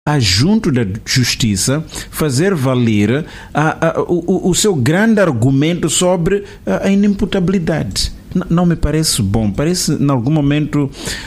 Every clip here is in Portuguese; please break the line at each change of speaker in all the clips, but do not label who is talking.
junto da justiça, fazer valer o seu grande argumento sobre a inimputabilidade. Não me parece bom, parece em algum momento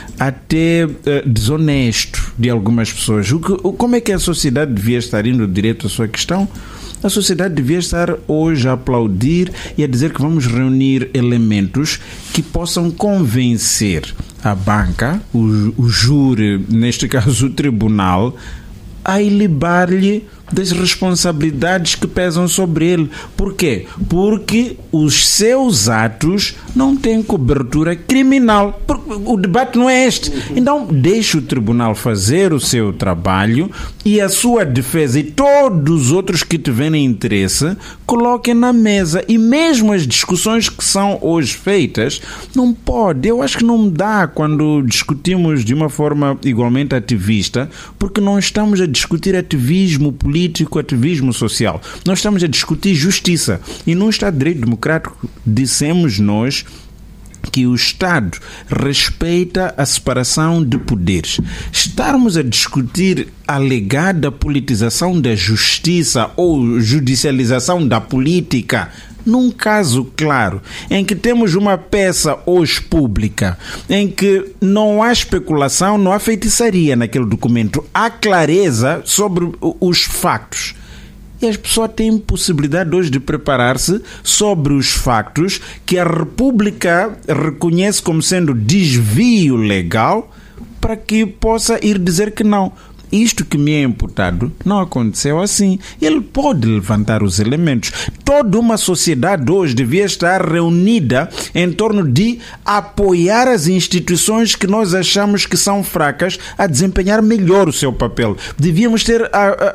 até desonesto de algumas pessoas. Como é que a sociedade devia estar indo direto à sua questão? A sociedade devia estar hoje a aplaudir e a dizer que vamos reunir elementos que possam convencer a banca, o júri, neste caso o tribunal, a ilibar-lhe das responsabilidades que pesam sobre ele. Por quê? Porque os seus atos não têm cobertura criminal. O debate não é este. Então, deixe o tribunal fazer o seu trabalho e a sua defesa e todos os outros que tiverem interesse coloquem na mesa. E mesmo as discussões que são hoje feitas, não pode. Eu acho que não dá quando discutimos de uma forma igualmente ativista, porque não estamos a discutir ativismo político, ativismo social. Nós estamos a discutir justiça. E num Estado de Direito Democrático, dissemos nós que o Estado respeita a separação de poderes. Estarmos a discutir a alegada politização da justiça ou judicialização da política, num caso claro, em que temos uma peça hoje pública, em que não há especulação, não há feitiçaria naquele documento, há clareza sobre os factos. E as pessoas têm possibilidade hoje de preparar-se sobre os factos que a República reconhece como sendo desvio legal para que possa ir dizer que não. Isto que me é imputado não aconteceu assim. Ele pode levantar os elementos. Toda uma sociedade hoje devia estar reunida em torno de apoiar as instituições que nós achamos que são fracas a desempenhar melhor o seu papel. Devíamos ter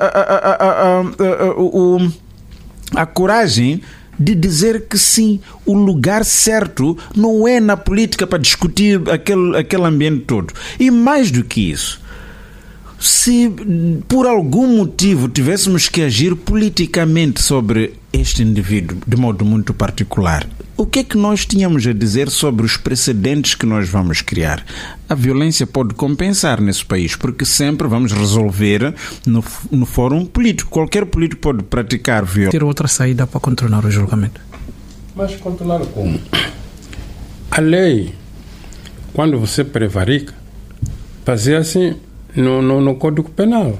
a coragem de dizer que sim, o lugar certo não é na política para discutir aquele ambiente todo. E mais do que isso, se por algum motivo tivéssemos que agir politicamente sobre este indivíduo de modo muito particular, o que é que nós tínhamos a dizer sobre os precedentes que nós vamos criar? A violência pode compensar nesse país, porque sempre vamos resolver no fórum político. Qualquer político pode praticar violência.
Ter outra saída para contornar o julgamento.
Mas controlar como? A lei, quando você prevarica, fazia assim no Código Penal.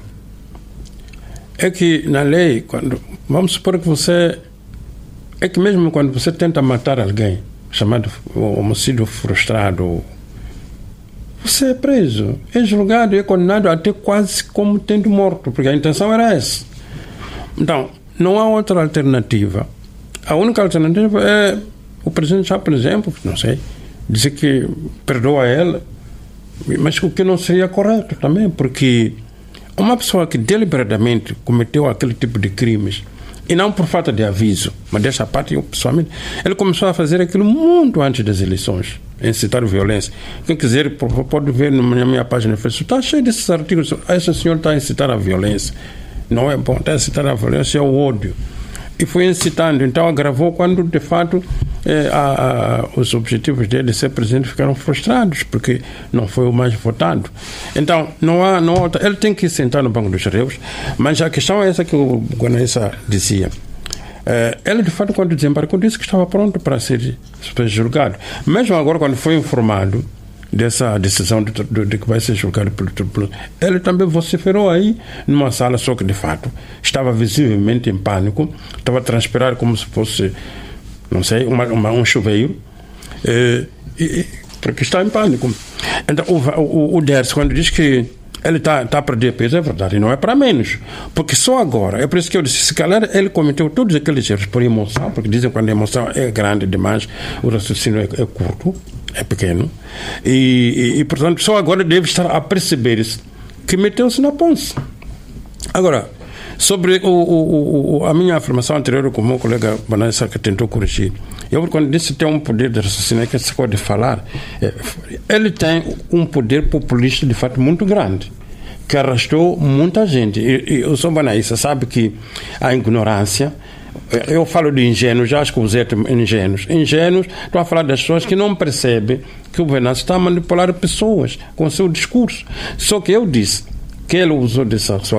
É que na lei, vamos supor que você... É que mesmo quando você tenta matar alguém, chamado homicídio frustrado, você é preso, é julgado e é condenado até quase como tendo morto, porque a intenção era essa. Então, não há outra alternativa. A única alternativa é o presidente já, por exemplo, não sei, dizer que perdoa ela, mas o que não seria correto também, porque uma pessoa que deliberadamente cometeu aquele tipo de crimes, e não por falta de aviso, mas dessa parte, eu pessoalmente, ele começou a fazer aquilo muito antes das eleições, incitar violência. Quem quiser pode ver na minha página no Facebook, está cheio desses artigos, esse senhor está a incitar a violência. Não é bom, está a incitar a violência, é o ódio. E foi incitando, então agravou quando de fato os objetivos dele de ser presidente ficaram frustrados, porque não foi o mais votado. Então, não há outra. Ele tem que sentar no banco dos réus, mas a questão é essa que o Guanaissa dizia. Ele, de fato, quando desembarcou, disse que estava pronto para ser julgado. Mesmo agora, quando foi informado dessa decisão de que vai ser julgado pelo tribunal, ele também vociferou aí numa sala, só que de fato estava visivelmente em pânico, estava a transpirar como se fosse, não sei, um chuveiro, porque está em pânico. Então o Dersi, quando diz que ele está a perder peso, é verdade, e não é para menos, porque só agora, é por isso que eu disse, se calhar ele cometeu todos aqueles erros por emoção, porque dizem que quando a emoção é grande demais, o raciocínio é curto, é pequeno, e portanto só agora deve estar a perceber-se que meteu-se na ponça. Agora, sobre a minha afirmação anterior, como o meu colega Banassa que tentou corrigir, eu quando disse que tem um poder de raciocínio, que se pode falar, ele tem um poder populista de fato muito grande, que arrastou muita gente, e o Sr. Banassa sabe que a ignorância, eu falo de ingênuos, já acho que os ingênuos, estou a falar das pessoas que não percebem que o governante está a manipular pessoas com o seu discurso. Só que eu disse que ele usou de sexualidade